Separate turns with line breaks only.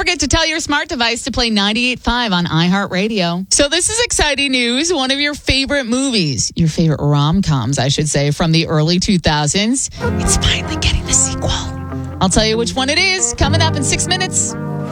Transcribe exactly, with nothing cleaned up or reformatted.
forget to tell your smart device to play ninety-eight point five on iHeartRadio. So this is exciting news. One of your favorite movies, your favorite rom-coms, I should say, from the early two thousands, it's finally getting a sequel. I'll tell you which one it is coming up in six minutes.